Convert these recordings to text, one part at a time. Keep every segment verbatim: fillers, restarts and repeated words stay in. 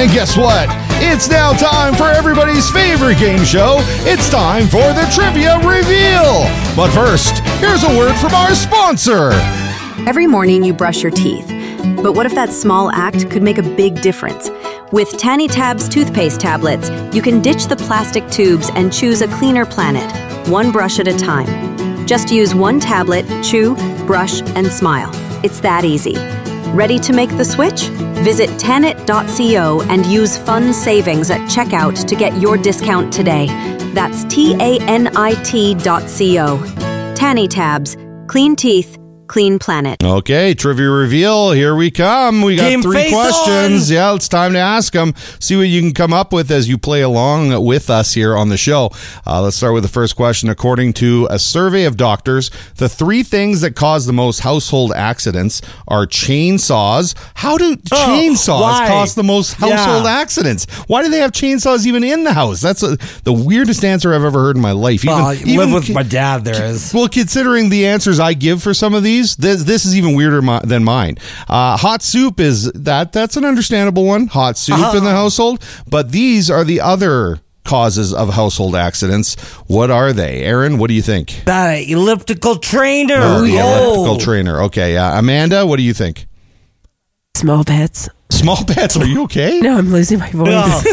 And guess what? It's now time for everybody's favorite game show. It's time for the Trivia Reveal. But first, here's a word from our sponsor. Every morning you brush your teeth. But what if that small act could make a big difference? With Tanny Tabs toothpaste tablets, you can ditch the plastic tubes and choose a cleaner planet, one brush at a time. Just use one tablet, chew, brush, and smile. It's that easy. Ready to make the switch? Visit tanit dot co and use fun savings at checkout to get your discount today. That's T A N I T dot co. Tanny Tabs. Clean teeth. Clean planet. Okay, Trivia Reveal, here we come. We got Game three face questions. on. Yeah, it's time to ask them. See what you can come up with as you play along with us here on the show. Uh, let's start with the first question. According to a survey of doctors, the three things that cause the most household accidents are chainsaws. How do Oh, chainsaws why? cause the most household Yeah. accidents? Why do they have chainsaws even in the house? That's a, the weirdest answer I've ever heard in my life. Even, Well, you live with my dad, there is. Well, considering the answers I give for some of these, this, this is even weirder mi- than mine. Uh, hot soup is that that's an understandable one. Hot soup Uh-huh. in the household, but these are the other causes of household accidents. What are they, Aaron? What do you think? That elliptical trainer. Oh, the Oh. elliptical trainer. Okay, yeah. Amanda, what do you think? Small pets. Small pets. Are you okay? No, I'm losing my voice. No.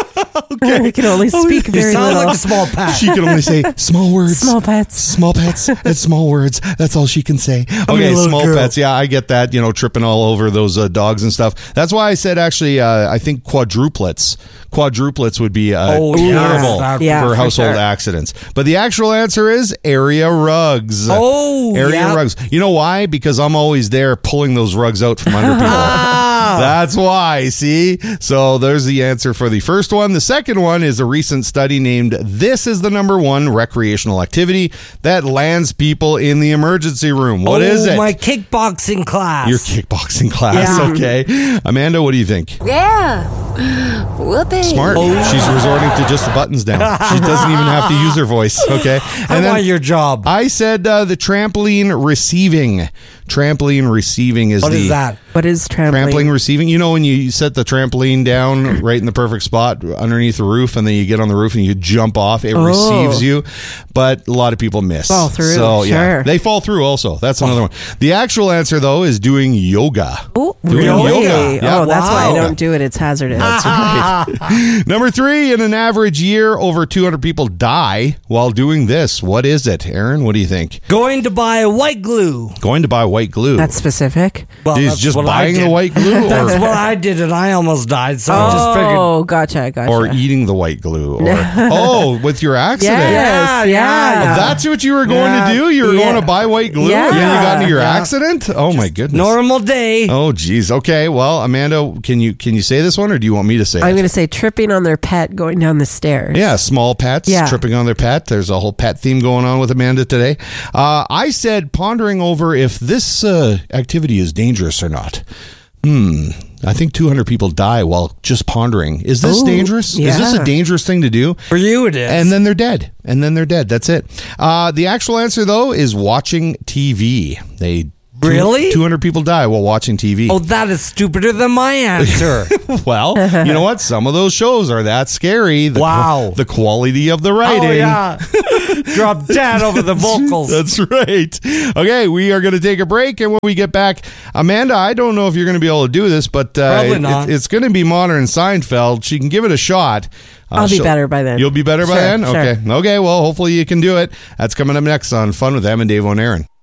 I can only speak You very sound little. like a small pat. She can only say small words. Small pets. Small pets and small words. That's all she can say. mean, Okay, little small girl. pets. Yeah, I get that. You know, tripping all over those uh, dogs and stuff. That's why I said actually, uh, I think quadruplets. Quadruplets would be uh, Oh, yeah. terrible That- Yeah, for for household sure. accidents. But the actual answer is area rugs. Oh, area yeah. rugs. You know why? Because I'm always there pulling those rugs out from under people. Ah. That's why, see? So there's the answer for the first one. The second one is a recent study named This is the Number One Recreational Activity That Lands People in the Emergency Room. What oh, is it? My kickboxing class. Your kickboxing class, Yeah. okay. Amanda, what do you think? Yeah. Whoopee. Smart. She's resorting to just the buttons down. She doesn't even have to use her voice, okay? I want your job. I said uh, the trampoline receiving. Trampoline receiving is What the... is that? What is trampoline? Trampoline receiving. You know when you set the trampoline down right in the perfect spot underneath the roof, and then you get on the roof and you jump off, it Oh. receives you. But a lot of people miss. Fall through, So yeah, sure. they fall through also. That's another one. The actual answer though is doing yoga. Oh, Doing really? yoga. Yeah. Oh, that's why I Wow. don't do it. It's hazardous. That's right. Number three, in an average year, over two hundred people die while doing this. What is it, Aaron? What do you think? Going to buy white glue. Going to buy white glue. That's specific. Well, Is that's just what I buying the did. white glue, That's or, what I did, and I almost died. So I just figured. Oh, gotcha, gotcha. or eating the white glue, or oh, with your accident. Yes, Yeah, yeah. yeah. That's what you were going Yeah. to do? You were Yeah. going to buy white glue Yeah. and then you got into your Yeah. accident? Oh my goodness. Normal day. Oh geez. Okay. Well, Amanda, can you can you say this one or do you want me to say I'm it? going to say tripping on their pet going down the stairs. Yeah, small pets Yeah. tripping on their pet. There's a whole pet theme going on with Amanda today. Uh, I said pondering over if this uh, activity is dangerous or not. Hmm. I think two hundred people die while just pondering. Is this Ooh, dangerous? Is this a yeah. dangerous thing to do? For you, it is. And then they're dead. And then they're dead. That's it. Uh, the actual answer, though, is watching T V. They Really? two hundred people die while watching T V. oh, that is stupider than my answer. Well, you know what? Some of those shows are that scary. The, Wow. The quality of the writing. Oh, yeah. Drop dead over the vocals. That's right. Okay, we are going to take a break, and when we get back, Amanda, I don't know if you're going to be able to do this, but uh, Probably it- not. it's going to be modern Seinfeld. She can give it a shot. Uh, I'll be she'll- better by then. You'll be better by Sure, then? sure. Okay. Okay, well, hopefully you can do it. That's coming up next on Fun with Em and Dave and Aaron.